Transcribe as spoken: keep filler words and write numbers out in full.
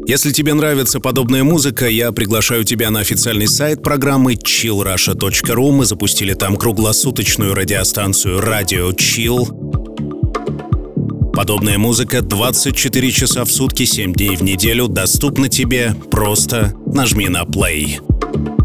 Если тебе нравится подобная музыка, я приглашаю тебя на официальный сайт программы чилл раша точка ру. Мы запустили там круглосуточную радиостанцию «Радио Чилл». Подобная музыка двадцать четыре часа в сутки, семь дней в неделю доступна тебе. Просто нажми на play.